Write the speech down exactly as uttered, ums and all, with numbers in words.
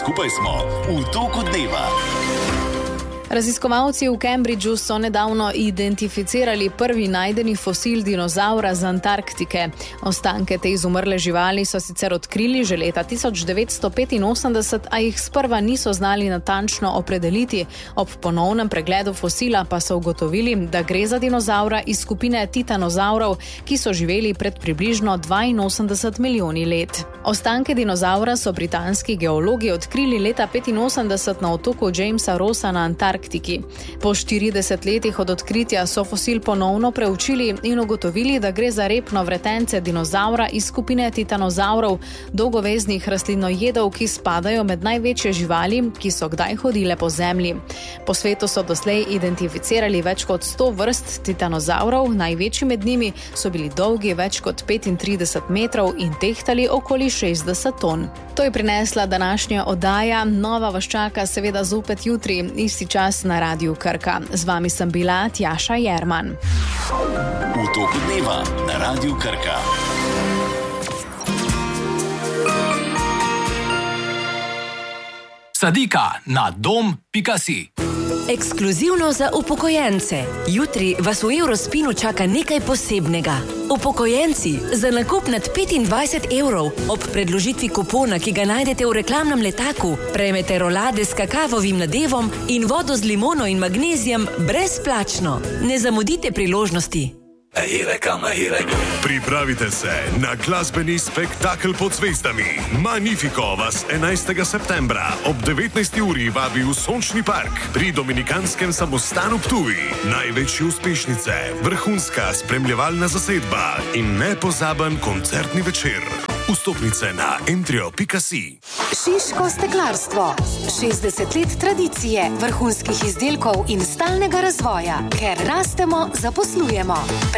Skupaj smo v toku dneva. Raziskovalci v Cambridgeu so nedavno identificirali prvi najdeni fosil dinozavra z Antarktike. Ostanke te izumrle živali so sicer odkrili že leta tisoč devetsto petinosemdeset, a jih sprva niso znali natančno opredeliti. Ob ponovnem pregledu fosila pa so ugotovili, da gre za dinozavra iz skupine titanozavrov, ki so živeli pred približno dvainosemdeset milijoni let. Ostanke dinozavra so britanski geologi odkrili leta petinosemdeset na otoku Jamesa Rossa na Antarktiki. Po štirideset letih od odkritja so fosil ponovno preučili in ugotovili, da gre za repno vretence dinozavra iz skupine titanozavrov, dolgoveznih rastlinojedov, ki spadajo med največje živali, ki so kdaj hodile po zemlji. Po svetu so doslej identificirali več kot sto vrst titanozavrov, največji med njimi so bili dolgi več kot petintrideset metrov in tehtali okoli šestdeset ton. To je prinesla današnja oddaja, nova vas čaka seveda zopet jutri, isti čas na Radiu Krka. Z vami sem bila Tjaša Jerman. V toku dneva na Radiu Krka. Sadika na dom pika si. Ekskluzivno za upokojence. Jutri vas v Eurospinu čaka nekaj posebnega. Upokojenci, za nakup nad petindvajset evrov ob predložitvi kupona, ki ga najdete v reklamnem letaku, prejmete rolade s kakavovim nadevom in vodo z limono in magnezijem brezplačno. Ne zamudite priložnosti. Pripravite se na glasbeni spektakel pod zvezdami. Magnifico vas enajstega septembra ob devetnajsti uri vabi v Sončni park pri Dominikanskem samostanu Ptuj. Največje uspešnice, vrhunska spremljevalna zasedba in nepozaben koncertni večer. Vstopnice na entrio pika si. Šiško steklarstvo. šestdeset let tradicije, vrhunskih izdelkov in stalnega razvoja. Ker rastemo, zaposlujemo.